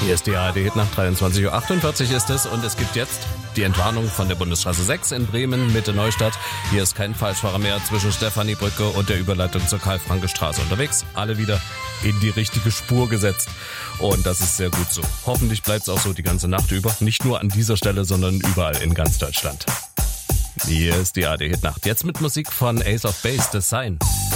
Hier ist die ARD nach 23.48 Uhr ist es und es gibt jetzt die Entwarnung von der Bundesstraße 6 in Bremen, Mitte Neustadt. Hier ist kein Falschfahrer mehr zwischen Stephaniebrücke und der Überleitung zur Karl-Franke-Straße unterwegs. Alle wieder in die richtige Spur gesetzt und das ist sehr gut so. Hoffentlich bleibt es auch so die ganze Nacht über. Nicht nur an dieser Stelle, sondern überall in ganz Deutschland. Hier ist die ARD Nacht. Jetzt mit Musik von Ace of Base, The Sign.